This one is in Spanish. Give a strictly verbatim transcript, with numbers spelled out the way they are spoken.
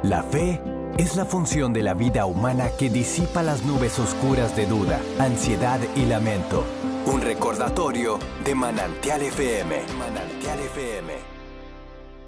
La fe es la función de la vida humana que disipa las nubes oscuras de duda, ansiedad y lamento. Un recordatorio de Manantial F M. Manantial F M.